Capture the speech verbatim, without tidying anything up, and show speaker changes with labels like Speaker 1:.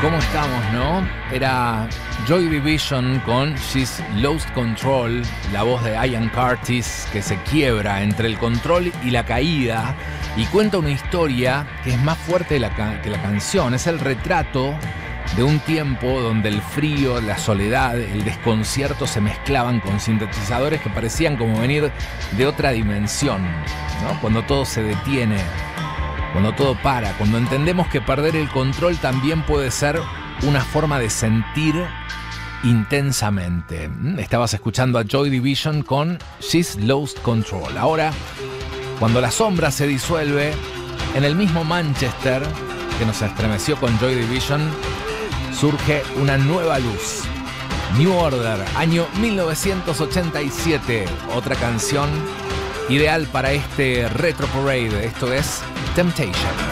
Speaker 1: ¿Cómo estamos, no? Era Joy Division con She's Lost Control, la voz de Ian Curtis que se quiebra entre el control y la caída y cuenta una historia que es más fuerte la ca- que la canción. Es el retrato de un tiempo donde el frío, la soledad, el desconcierto se mezclaban con sintetizadores que parecían como venir de otra dimensión, ¿no? Cuando todo se detiene, cuando todo para, cuando entendemos que perder el control también puede ser una forma de sentir intensamente. Estabas escuchando a Joy Division con She's Lost Control. Ahora, cuando la sombra se disuelve, en el mismo Manchester que nos estremeció con Joy Division, surge una nueva luz. New Order, año mil novecientos ochenta y siete. Otra canción ideal para este Retro Parade. Esto es Temptation.